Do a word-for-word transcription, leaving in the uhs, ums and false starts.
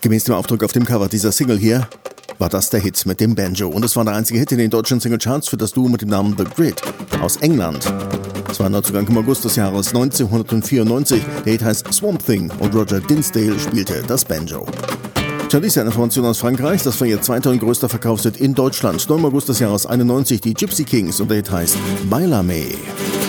Gemäß dem Aufdruck auf dem Cover dieser Single hier war das der Hit mit dem Banjo. Und es war der einzige Hit in den deutschen Singlecharts für das Duo mit dem Namen The Grid aus England. Es war ein Neuzugang im August des Jahres neunzehnhundertvierundneunzig. Der Hit heißt Swamp Thing und Roger Dinsdale spielte das Banjo. Tja, dies ist eine Information aus Frankreich. Das war ihr zweiter und größter Verkaufshit in Deutschland. neunten August des Jahres einundneunzig die Gypsy Kings und der Hit heißt Bailame.